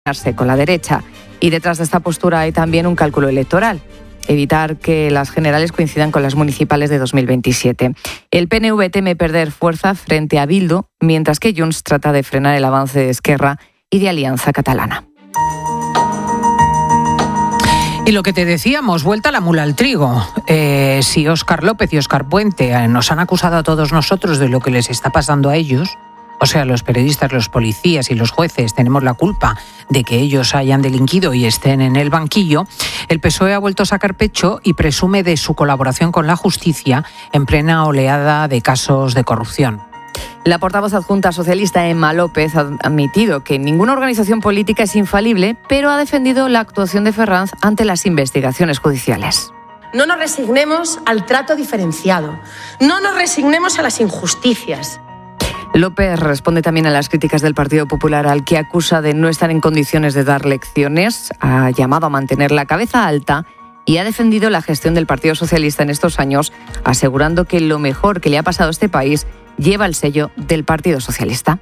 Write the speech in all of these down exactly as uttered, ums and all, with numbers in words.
con la derecha. Y detrás de esta postura hay también un cálculo electoral: evitar que las generales coincidan con las municipales de dos mil veintisiete. El P N V teme perder fuerza frente a Bildu, mientras que Junts trata de frenar el avance de Esquerra y de Alianza Catalana. Y lo que te decíamos, vuelta la mula al trigo. Eh, si Óscar López y Óscar Puente eh, nos han acusado a todos nosotros de lo que les está pasando a ellos, o sea, los periodistas, los policías y los jueces tenemos la culpa de que ellos hayan delinquido y estén en el banquillo, el P S O E ha vuelto a sacar pecho y presume de su colaboración con la justicia en plena oleada de casos de corrupción. La portavoz adjunta socialista Emma López ha admitido que ninguna organización política es infalible, pero ha defendido la actuación de Ferranz ante las investigaciones judiciales. No nos resignemos al trato diferenciado, no nos resignemos a las injusticias. López responde también a las críticas del Partido Popular, al que acusa de no estar en condiciones de dar lecciones, ha llamado a mantener la cabeza alta y ha defendido la gestión del Partido Socialista en estos años, asegurando que lo mejor que le ha pasado a este país lleva el sello del Partido Socialista.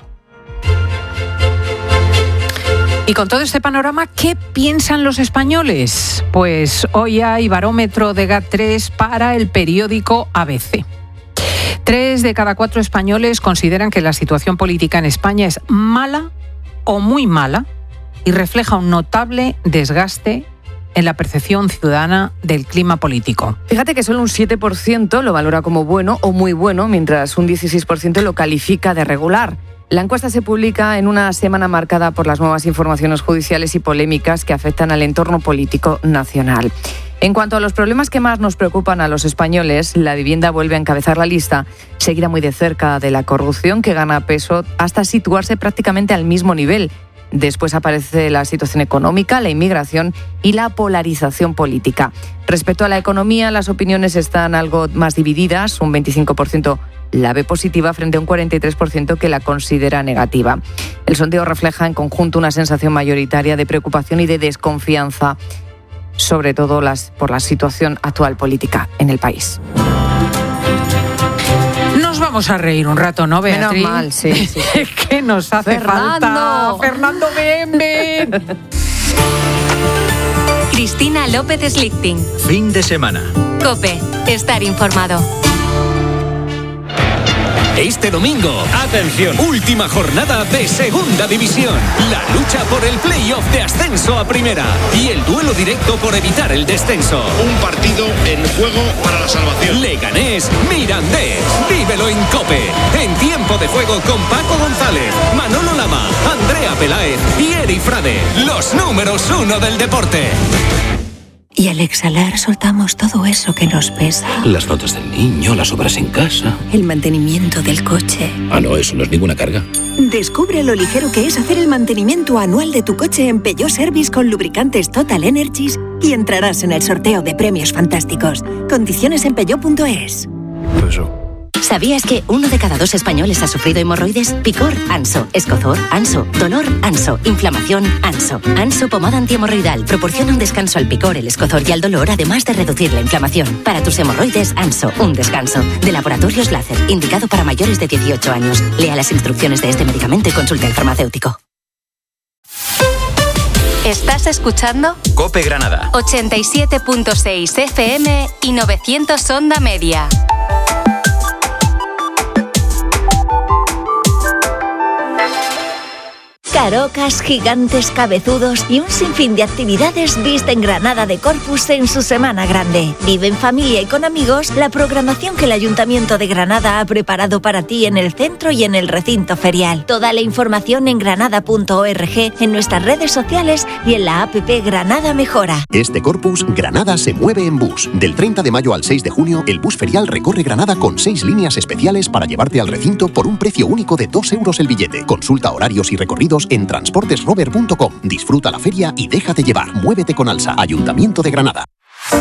Y con todo este panorama, ¿qué piensan los españoles? Pues hoy hay barómetro de GAT tres para el periódico A B C. Tres de cada cuatro españoles consideran que la situación política en España es mala o muy mala y refleja un notable desgaste en la percepción ciudadana del clima político. Fíjate que solo un siete por ciento lo valora como bueno o muy bueno, mientras un dieciséis por ciento lo califica de regular. La encuesta se publica en una semana marcada por las nuevas informaciones judiciales y polémicas que afectan al entorno político nacional. En cuanto a los problemas que más nos preocupan a los españoles, la vivienda vuelve a encabezar la lista, seguida muy de cerca de la corrupción, que gana peso hasta situarse prácticamente al mismo nivel. Después aparece la situación económica, la inmigración y la polarización política. Respecto a la economía, las opiniones están algo más divididas. Un veinticinco por ciento la ve positiva frente a un cuarenta y tres por ciento que la considera negativa. El sondeo refleja en conjunto una sensación mayoritaria de preocupación y de desconfianza, sobre todo las, por la situación actual política en el país. Nos vamos a reír un rato, ¿no, Beatriz? Menos mal, sí. sí, sí. ¿Qué nos hace Fernando. falta? Fernando, ven, ven. Cristina López Slichting. Fin de semana. COPE. Estar informado. Este domingo, atención, última jornada de Segunda División. La lucha por el playoff de ascenso a Primera y el duelo directo por evitar el descenso. Un partido en juego para la salvación. Leganés, Mirandés. Vívelo en COPE. En tiempo de juego con Paco González, Manolo Lama, Andrea Peláez y Eri Frade. Los números uno del deporte. Y al exhalar soltamos todo eso que nos pesa. Las notas del niño, las obras en casa. El mantenimiento del coche. Ah, no, eso no es ninguna carga. Descubre lo ligero que es hacer el mantenimiento anual de tu coche en Peugeot Service con lubricantes Total Energies y entrarás en el sorteo de premios fantásticos. Condiciones en peugeot punto es. Eso. ¿Sabías que uno de cada dos españoles ha sufrido hemorroides? Picor, Anso. Escozor, Anso. Dolor, Anso. Inflamación, Anso. Anso pomada antihemorroidal proporciona un descanso al picor, el escozor y al dolor, además de reducir la inflamación. Para tus hemorroides, Anso. Un descanso. De Laboratorios Láser, indicado para mayores de dieciocho años. Lea las instrucciones de este medicamento y consulte al farmacéutico. ¿Estás escuchando? COPE Granada. ochenta y siete punto seis F M y novecientos onda media. Carocas, gigantes, cabezudos y un sinfín de actividades visten Granada de Corpus en su Semana Grande. Vive en familia y con amigos la programación que el Ayuntamiento de Granada ha preparado para ti en el centro y en el recinto ferial. Toda la información en granada punto org, en nuestras redes sociales y en la app Granada Mejora. Este Corpus, Granada se mueve en bus. Del treinta de mayo al seis de junio, el bus ferial recorre Granada con seis líneas especiales para llevarte al recinto por un precio único de dos euros el billete. Consulta horarios y recorridos en transportes rover punto com. Disfruta la feria y déjate llevar. Muévete con Alsa, Ayuntamiento de Granada.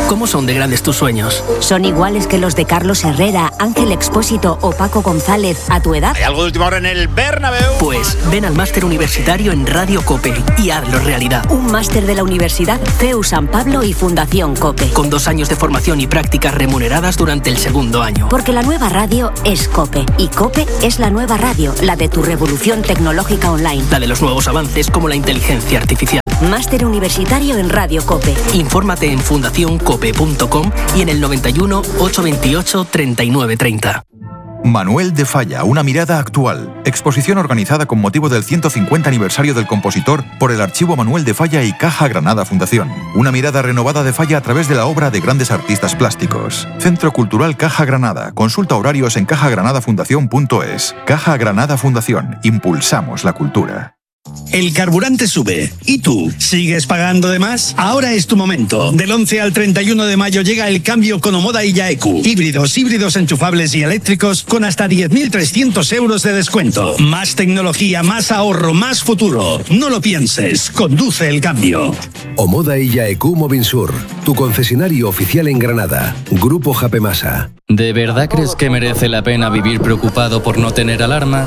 ¿Cómo son de grandes tus sueños? ¿Son iguales que los de Carlos Herrera, Ángel Expósito o Paco González a tu edad? ¿Hay algo de última hora en el Bernabéu? Pues ven al máster universitario en Radio COPE y hazlo realidad. Un máster de la Universidad C E U San Pablo y Fundación COPE. Con dos años de formación y prácticas remuneradas durante el segundo año. Porque la nueva radio es COPE. Y COPE es la nueva radio, la de tu revolución tecnológica online. La de los nuevos avances como la inteligencia artificial. Máster universitario en Radio COPE. Infórmate en fundación cope punto com y en el noventa y uno, ochocientos veintiocho, treinta y nueve treinta. Manuel de Falla, una mirada actual. Exposición organizada con motivo del ciento cincuenta aniversario del compositor por el Archivo Manuel de Falla y Caja Granada Fundación. Una mirada renovada de Falla a través de la obra de grandes artistas plásticos. Centro Cultural Caja Granada. Consulta horarios en caja granada fundación punto es. Caja Granada Fundación. Impulsamos la cultura. El carburante sube. ¿Y tú? ¿Sigues pagando de más? Ahora es tu momento. Del once al treinta y uno de mayo llega el cambio con Omoda y Yaeku. Híbridos, híbridos enchufables y eléctricos con hasta diez mil trescientos euros de descuento. Más tecnología, más ahorro, más futuro. No lo pienses. Conduce el cambio. Omoda y Yaeku Movinsur. Tu concesionario oficial en Granada. Grupo Japemasa. ¿De verdad crees que merece la pena vivir preocupado por no tener alarma?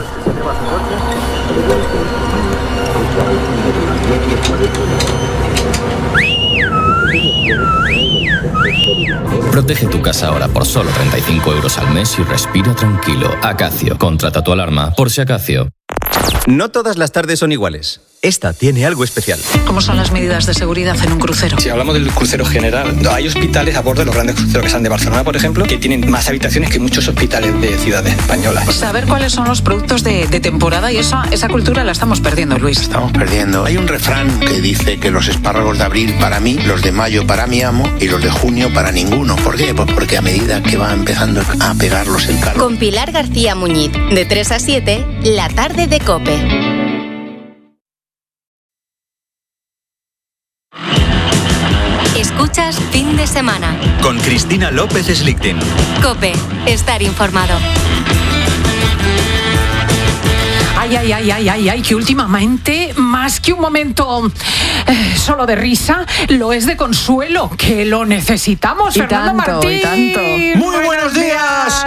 Protege tu casa ahora por solo treinta y cinco euros al mes y respira tranquilo. Acacio, contrata tu alarma por si Acacio. No todas las tardes son iguales. Esta tiene algo especial. ¿Cómo son las medidas de seguridad en un crucero? Si hablamos del crucero general, hay hospitales a bordo de los grandes cruceros que salen de Barcelona, por ejemplo, que tienen más habitaciones que muchos hospitales de ciudades españolas. Saber cuáles son los productos de, de temporada y esa, esa cultura la estamos perdiendo, Luis. Estamos perdiendo. Hay un refrán que dice que los espárragos de abril para mí, los de mayo para mi amo y los de junio para ninguno. ¿Por qué? Pues porque a medida que va empezando a pegarlos el calor. Con Pilar García Muñiz, de tres a siete, la tarde de COPE. Escuchas Fin de Semana. Con Cristina López Slichting. COPE, estar informado. Ay, ay, ay, ay, ay, ay, que últimamente, más que un momento eh, solo de risa, lo es de consuelo, que lo necesitamos, y Fernando tanto, Martín. Y tanto. Muy buenos días.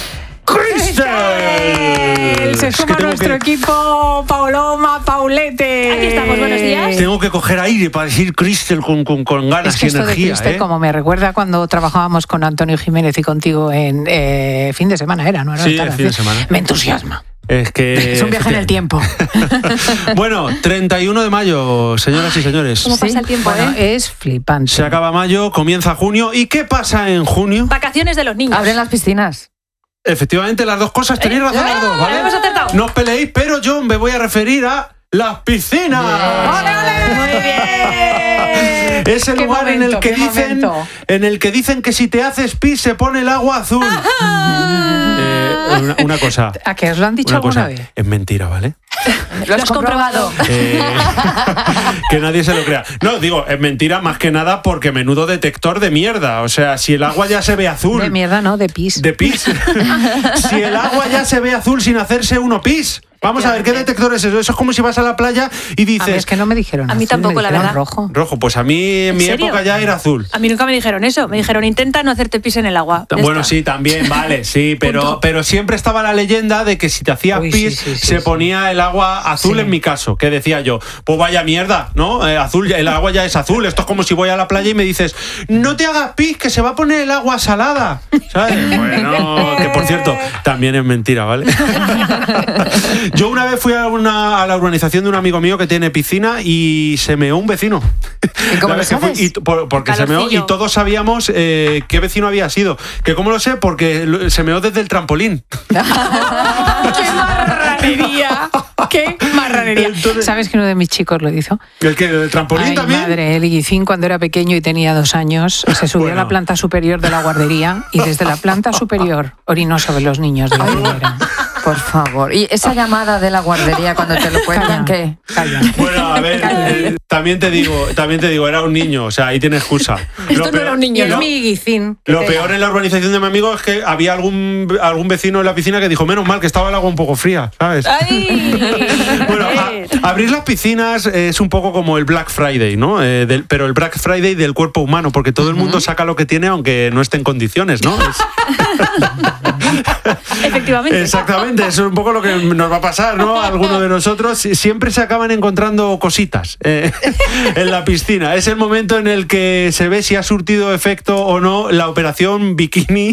¡Cristel! Se suma es que nuestro que... equipo Pauloma, Paulete. Aquí estamos, buenos días. Tengo que coger aire para decir Cristel con, con, con ganas es que y esto energía. De Cristel, ¿eh? como me recuerda cuando trabajábamos con Antonio Jiménez y contigo en eh, fin de semana, era, ¿no? Era sí, el fin de semana. Me entusiasma. Es que... Es un viaje en el tiempo. Bueno, treinta y uno de mayo, señoras y señores. ¿Cómo pasa el tiempo, bueno, eh? Es flipante. Se acaba mayo, comienza junio. ¿Y qué pasa en junio? Vacaciones de los niños. Abren las piscinas. Efectivamente, las dos cosas, tenéis razón las dos, ¿vale? Hemos acertado. No os peleéis, pero yo me voy a referir a las piscinas. ¡Ole, ole! Muy bien. Es el lugar momento, en el que dicen momento. en el que dicen que si te haces pis se pone el agua azul. eh, una, una cosa. ¿A qué os lo han dicho alguna vez? Es mentira, ¿vale? Lo has comprobado. Eh, que nadie se lo crea. No, digo, es mentira más que nada porque menudo detector de mierda. O sea, si el agua ya se ve azul. De mierda, no, de pis. De pis. Si el agua ya se ve azul sin hacerse uno pis. Vamos a ver, ¿qué detector es eso? Eso es como si vas a la playa y dices... A mí es que no me dijeron A mí azul, tampoco, la verdad. Rojo. Rojo, pues a mí en mi serio? época ya era azul. A mí nunca me dijeron eso. Me dijeron, intenta no hacerte pis en el agua. Ya bueno, está. sí, también, vale, sí, pero, pero siempre estaba la leyenda de que si te hacías Uy, pis sí, sí, sí, se sí. ponía el agua azul Sí. en mi caso, que decía yo, pues vaya mierda, ¿no? Eh, azul, el agua ya es azul. Esto es como si voy a la playa y me dices, no te hagas pis, que se va a poner el agua salada, ¿sabes? Bueno, que por cierto, también es mentira, ¿vale? Yo una vez fui a, una, a la urbanización de un amigo mío que tiene piscina y se meó un vecino. ¿Y cómo La lo vez que fui, sabes? y, por, porque se meó y todos sabíamos eh, qué vecino había sido. ¿Que cómo lo sé? Porque lo- se meó desde el trampolín. ¡Qué marranería! ¡Qué marranería! Entonces- ¿Sabes que uno de mis chicos lo hizo? ¿El que ¿El trampolín Ay, también? madre, el Guillín cuando era pequeño y tenía dos años se subió Bueno. a la planta superior de la guardería y desde la planta superior orinó sobre los niños de la primera. Por favor. ¿Y esa llamada de la guardería cuando te lo cuentan qué? Bueno, a ver, eh, también te digo, también te digo, era un niño, o sea, ahí tienes excusa. Esto no peor, era un niño, ¿no? Es mi guicín. Lo peor en la urbanización de mi amigo es que había algún, algún vecino en la piscina que dijo, menos mal que estaba el agua un poco fría, ¿sabes? ¡Ay! Bueno, a, abrir las piscinas es un poco como el Black Friday, ¿no? Eh, del, pero el Black Friday del cuerpo humano, porque todo uh-huh. el mundo saca lo que tiene aunque no esté en condiciones, ¿no? Es... Efectivamente. Exactamente, eso es un poco lo que nos va a pasar, ¿no? Algunos de nosotros siempre se acaban encontrando cositas eh, en la piscina. Es el momento en el que se ve si ha surtido efecto o no la operación bikini,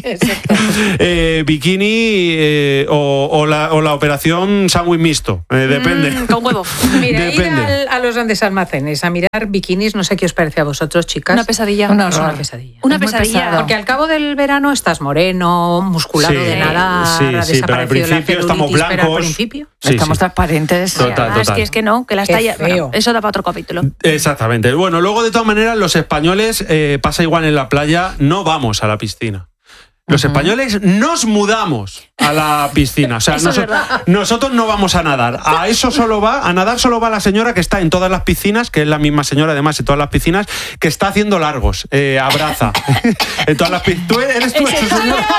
eh, bikini eh, o, o, la, o la operación sándwich mixto, eh, depende. Mm, con huevo. Mira, depende. Ir al, a los grandes almacenes a mirar bikinis, no sé qué os parece a vosotros, chicas. Una pesadilla. Una, una pesadilla. Una pesadilla. Porque al cabo del verano estás moreno, musculado sí, de nadar, sí, ha sí, pero al principio estamos blancos. Pero al principio sí, estamos sí. transparentes. Total, total. Es que es que no, que las tallas. Bueno, eso da para otro capítulo. Exactamente. Bueno, luego de todas maneras, los españoles, eh, pasa igual en la playa, no vamos a la piscina. Los uh-huh. españoles nos mudamos a la piscina. O sea, eso noso- nosotros no vamos a nadar. A eso solo va, a nadar solo va la señora que está en todas las piscinas, que es la misma señora además en todas las piscinas, que está haciendo largos, eh, abraza. En todas las piscinas. ¿Tú eres tú esa señora?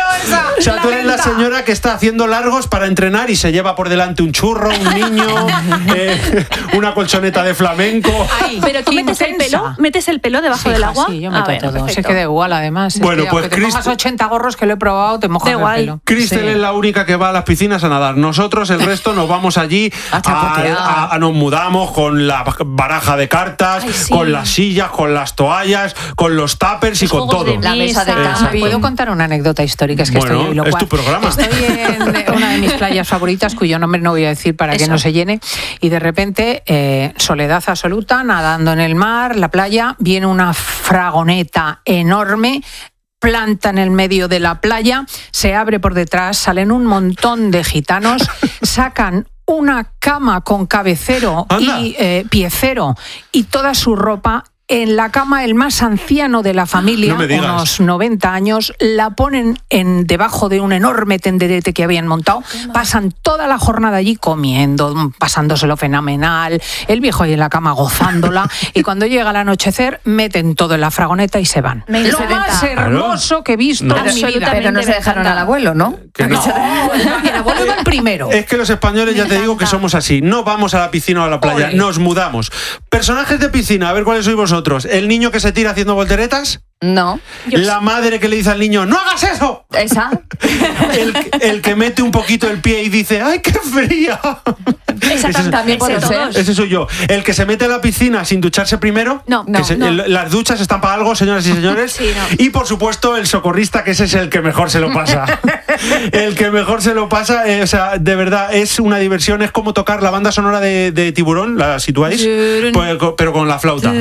O sea, tú eres la señora que está haciendo largos para entrenar y se lleva por delante un churro, un niño, eh, una colchoneta de flamenco. Ay, pero tú metes el pelo, metes el pelo debajo sí, del agua. Sí, yo meto ver, todo. Se queda igual además. Bueno, es que, pues aunque te Crist- pongas ochenta gorros que lo he probado, te mojas el pelo. Cristel sí. es la única que va a las piscinas a nadar. Nosotros, el resto, nos vamos allí, a, a, a, nos mudamos con la baraja de cartas, Ay, sí. con las sillas, con las toallas, con los tuppers y con todo. La mesa de camping. ¿Puedo contar una anécdota histórica? Es que bueno, estoy, lo es cual, tu programa. Estoy en una de mis playas favoritas, cuyo nombre no voy a decir para Eso. que no se llene, y de repente, eh, soledad absoluta, nadando en el mar, la playa, viene una fragoneta enorme, planta en el medio de la playa, se abre por detrás, salen un montón de gitanos, sacan una cama con cabecero Anda. y eh, piecero y toda su ropa. En la cama, el más anciano de la familia, no unos noventa años, la ponen en, debajo de un enorme tenderete que habían montado, pasan toda la jornada allí comiendo, pasándoselo fenomenal, el viejo ahí en la cama gozándola, y cuando llega el anochecer, meten todo en la fragoneta y se van. Me Lo más hermoso claro. que he visto no. en mi vida. Pero no se dejaron al abuelo, ¿no? Que no. No, el abuelo va el primero. Es que los españoles, ya te digo que somos así, no vamos a la piscina o a la playa, Ole. nos mudamos. Personajes de piscina, a ver cuáles sois vosotros. ¿El niño que se tira haciendo volteretas? No. La madre que le dice al niño, ¡no hagas eso! Esa. El, el que mete un poquito el pie y dice, ¡ay, qué fría! Esa ese, también puede ese, ser. Ese soy yo. El que se mete a la piscina sin ducharse primero. No, que no, se, no. El, las duchas están para algo, señoras y señores. Sí, no. Y por supuesto, el socorrista, que ese es el que mejor se lo pasa. El que mejor se lo pasa, eh, o sea, de verdad, es una diversión. Es como tocar la banda sonora de, de Tiburón, ¿la situáis? Pues, pero con la flauta.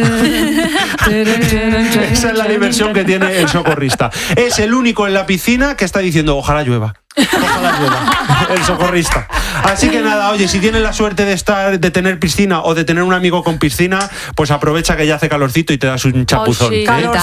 Esa es la diversión que tiene el socorrista. Es el único en la piscina que está diciendo, ojalá llueva. Ojalá llueva. El socorrista. Así que nada, oye, si tienes la suerte de estar, de tener piscina o de tener un amigo con piscina, pues aprovecha que ya hace calorcito y te das un chapuzón. Oh, sí. ¿eh?